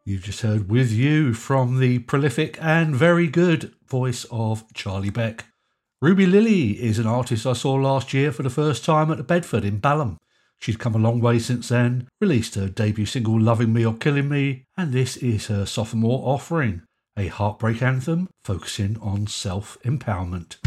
You just heard With You from the prolific and very good voice of Charlie Beck. Ruby Lily is an artist I saw last year for the first time at the Bedford in Balham. She's come a long way since then, released her debut single Loving Me or Killing Me, and this is her sophomore offering, a heartbreak anthem focusing on self-empowerment.